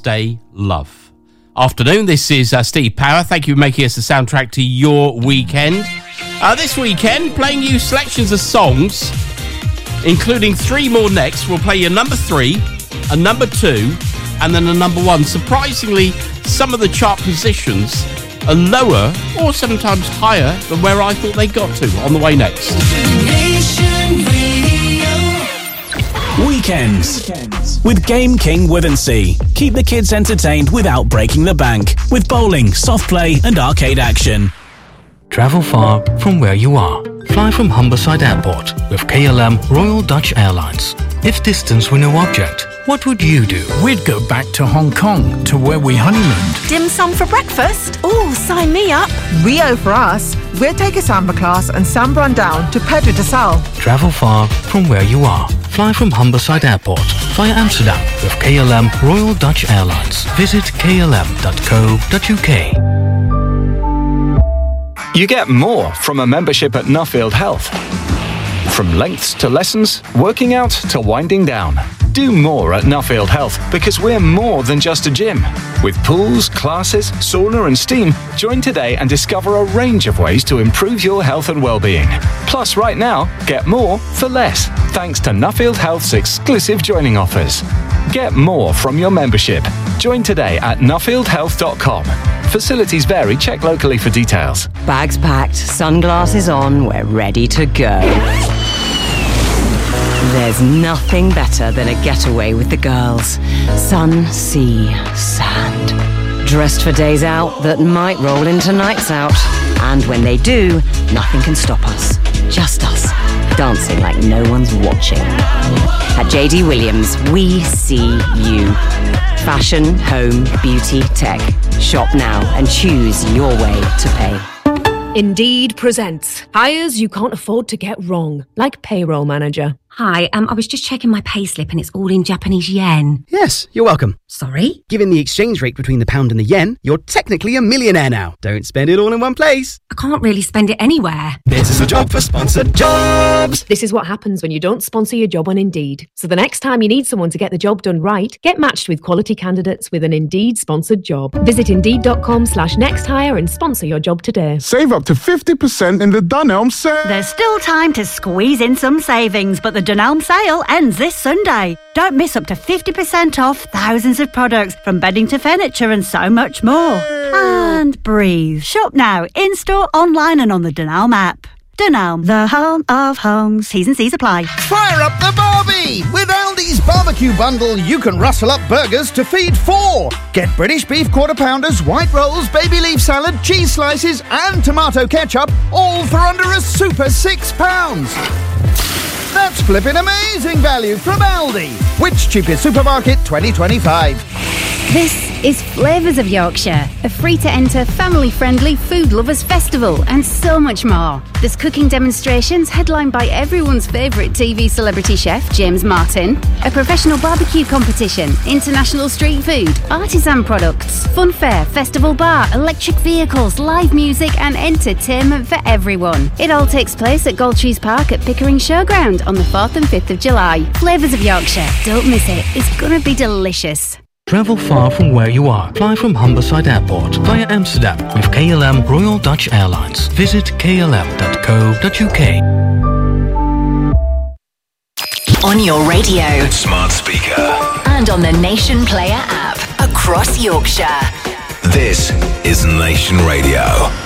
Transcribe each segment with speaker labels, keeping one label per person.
Speaker 1: Stay Love. Afternoon, this is Steve Power. Thank you for making us the soundtrack to your weekend. This weekend, playing you selections of songs, including 3 more next. We'll play you number 3, a number 2, and then a number 1. Surprisingly, some of the chart positions are lower or sometimes higher than where I thought they got to. On the way next.
Speaker 2: Weekends with Game King Withensea. Keep the kids entertained without breaking the bank with bowling, soft play and arcade action.
Speaker 3: Travel far from where you are. Fly from Humberside Airport with KLM Royal Dutch Airlines. If distance were no object, what would you do?
Speaker 4: We'd go back to Hong Kong, to where we honeymooned.
Speaker 5: Dim sum for breakfast? Oh, sign me up.
Speaker 6: Rio for us. We'll take a samba class and samba on down to Pedro de Sal.
Speaker 3: Travel far from where you are. Fly from Humberside Airport via Amsterdam with KLM Royal Dutch Airlines. Visit klm.co.uk.
Speaker 7: You get more from a membership at Nuffield Health. From lengths to lessons, working out to winding down. Do more at Nuffield Health because we're more than just a gym. With pools, classes, sauna and steam, join today and discover a range of ways to improve your health and well-being. Plus, right now, get more for less, thanks to Nuffield Health's exclusive joining offers. Get more from your membership. Join today at nuffieldhealth.com. Facilities vary. Check locally for details.
Speaker 8: Bags packed, sunglasses on, we're ready to go. There's nothing better than a getaway with the girls. Sun, sea, sand. Dressed for days out that might roll into nights out. And when they do, nothing can stop us. Just us, dancing like no one's watching. At JD Williams, we see you. Fashion, home, beauty, tech. Shop now and choose your way to pay.
Speaker 9: Indeed presents hires you can't afford to get wrong, like payroll manager.
Speaker 10: Hi, I was just checking my payslip and it's all in Japanese yen.
Speaker 11: Yes, you're welcome.
Speaker 10: Sorry?
Speaker 11: Given the exchange rate between the pound and the yen, you're technically a millionaire now. Don't spend it all in one place.
Speaker 10: I can't really spend it anywhere.
Speaker 11: This is a job for sponsored jobs.
Speaker 9: This is what happens when you don't sponsor your job on Indeed. So the next time you need someone to get the job done right, get matched with quality candidates with an Indeed sponsored job. Visit Indeed.com/nexthire and sponsor your job today.
Speaker 12: Save up to 50% in the Dunelm sale.
Speaker 13: There's still time to squeeze in some savings, but the Dunelm sale ends this Sunday. Don't miss up to 50% off thousands of products, from bedding to furniture and so much more. And breathe. Shop now, in-store, online and on the Dunelm app. Dunelm, the home of homes. T's and C's apply.
Speaker 14: Fire up the barbie! With Aldi's barbecue bundle, you can rustle up burgers to feed 4. Get British beef quarter pounders, white rolls, baby leaf salad, cheese slices and tomato ketchup, all for under a super £6. That's flipping amazing value from Aldi. Which cheapest supermarket 2025?
Speaker 15: This is Flavours of Yorkshire, a free-to-enter, family-friendly food lovers festival and so much more. There's cooking demonstrations headlined by everyone's favourite TV celebrity chef, James Martin, a professional barbecue competition, international street food, artisan products, fun fair, festival bar, electric vehicles, live music and entertainment for everyone. It all takes place at Galtrees Park at Pickering Showground on the 4th and 5th of July. Flavours of Yorkshire. Don't miss it. It's going to be delicious.
Speaker 3: Travel far from where you are. Fly from Humberside Airport via Amsterdam with KLM Royal Dutch Airlines. Visit klm.co.uk.
Speaker 16: On your radio,
Speaker 17: smart speaker,
Speaker 16: and on the Nation Player app across Yorkshire.
Speaker 17: This is Nation Radio.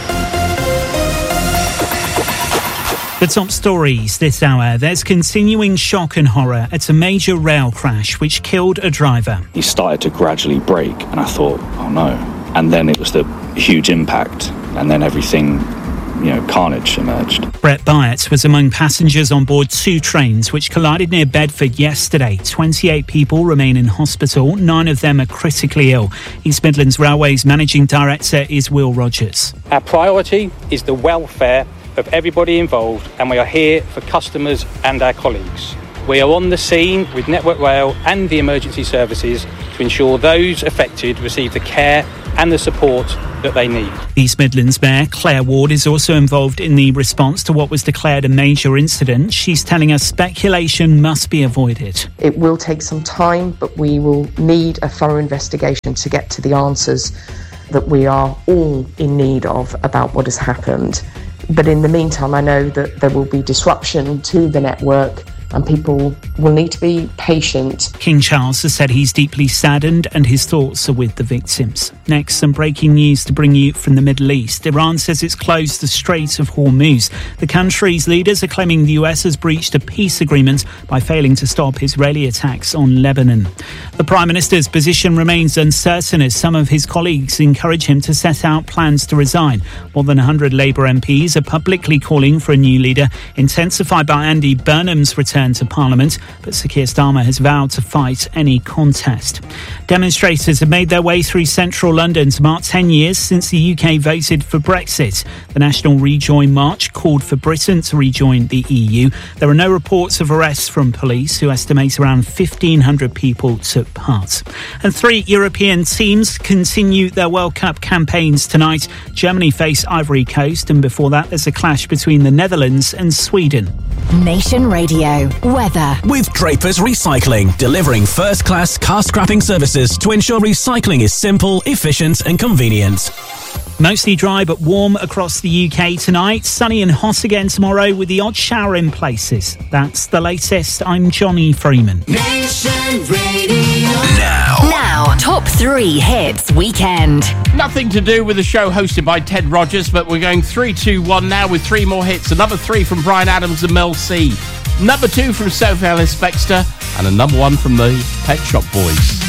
Speaker 18: The top stories this hour. There's continuing shock and horror at a major rail crash which killed a driver.
Speaker 19: He started to gradually brake and I thought, oh no. And then it was the huge impact and then everything, carnage emerged.
Speaker 18: Brett Byatt was among passengers on board 2 trains which collided near Bedford yesterday. 28 people remain in hospital. 9 of them are critically ill. East Midlands Railway's managing director is Will Rogers.
Speaker 20: Our priority is the welfare of everybody involved, and we are here for customers and our colleagues. We are on the scene with Network Rail and the emergency services to ensure those affected receive the care and the support that they need.
Speaker 18: East Midlands Mayor Claire Ward is also involved in the response to what was declared a major incident. She's telling us speculation must be avoided.
Speaker 21: It will take some time, but we will need a thorough investigation to get to the answers that we are all in need of about what has happened. But in the meantime, I know that there will be disruption to the network and people will need to be patient.
Speaker 18: King Charles has said he's deeply saddened and his thoughts are with the victims. Next, some breaking news to bring you from the Middle East. Iran says it's closed the Strait of Hormuz. The country's leaders are claiming the US has breached a peace agreement by failing to stop Israeli attacks on Lebanon. The Prime Minister's position remains uncertain as some of his colleagues encourage him to set out plans to resign. More than 100 Labour MPs are publicly calling for a new leader, intensified by Andy Burnham's return to Parliament, but Sir Keir Starmer has vowed to fight any contest. Demonstrators have made their way through central London to mark 10 years since the UK voted for Brexit. The National Rejoin March called for Britain to rejoin the EU. There are no reports of arrests from police, who estimate around 1,500 people took part. And 3 European teams continue their World Cup campaigns tonight. Germany face Ivory Coast, and before that there's a clash between the Netherlands and Sweden.
Speaker 16: Nation Radio weather.
Speaker 2: With Draper's Recycling, delivering first-class car scrapping services to ensure recycling is simple, efficient and convenient.
Speaker 18: Mostly dry but warm across the UK tonight. Sunny and hot again tomorrow with the odd shower in places. That's the latest. I'm Johnny Freeman.
Speaker 16: Nation Radio. Now, top 3 hits weekend.
Speaker 1: Nothing to do with the show hosted by Ted Rogers, but we're going 3, 2, 1 now with 3 more hits. A number 3 from Bryan Adams and Mel C. Number 2 from Sophie Ellis-Bextor. And a number 1 from the Pet Shop Boys.